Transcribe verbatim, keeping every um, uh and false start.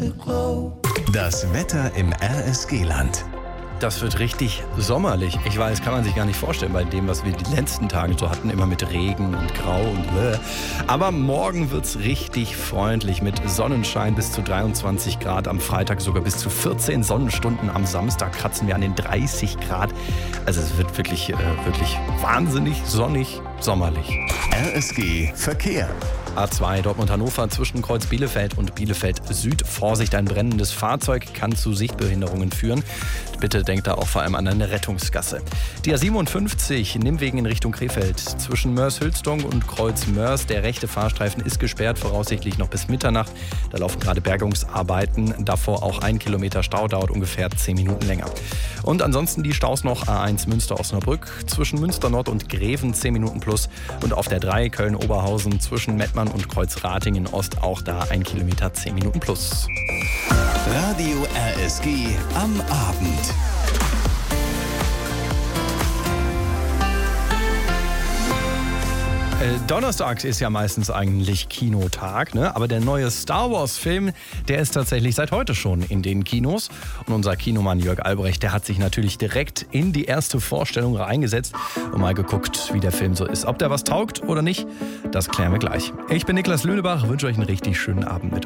Das Wetter im R S G-Land. Das wird richtig sommerlich. Ich weiß, kann man sich gar nicht vorstellen bei dem, was wir die letzten Tage so hatten. Immer mit Regen und Grau und bläh. Aber morgen wird es richtig freundlich mit Sonnenschein bis zu dreiundzwanzig Grad. Am Freitag sogar bis zu vierzehn Sonnenstunden. Am Samstag kratzen wir an den dreißig Grad. Also es wird wirklich, äh, wirklich wahnsinnig sonnig, sommerlich. R S G Verkehr. A zwei Dortmund-Hannover zwischen Kreuz Bielefeld und Bielefeld Süd. Vorsicht, ein brennendes Fahrzeug kann zu Sichtbehinderungen führen. Bitte denkt da auch vor allem an eine Rettungsgasse. Die A siebenundfünfzig Nimwegen in Richtung Krefeld zwischen Mörs-Hülsdong und Kreuz Mörs. Der rechte Fahrstreifen ist gesperrt, voraussichtlich noch bis Mitternacht. Da laufen gerade Bergungsarbeiten. Davor auch ein Kilometer Stau, dauert ungefähr zehn Minuten länger. Und ansonsten die Staus noch A eins Münster-Osnabrück zwischen Münster Nord und Greven zehn Minuten plus. Und auf der drei Köln-Oberhausen zwischen Mettmann und Kreuz-Ratingen Ost auch da ein Kilometer zehn Minuten plus. Radio R S G am Abend. Äh, Donnerstag ist ja meistens eigentlich Kinotag, ne? Aber der neue Star Wars-Film, der ist tatsächlich seit heute schon in den Kinos. Und unser Kinomann Jörg Albrecht, der hat sich natürlich direkt in die erste Vorstellung reingesetzt und mal geguckt, wie der Film so ist. Ob der was taugt oder nicht, das klären wir gleich. Ich bin Niklas Lönebach, wünsche euch einen richtig schönen Abend mit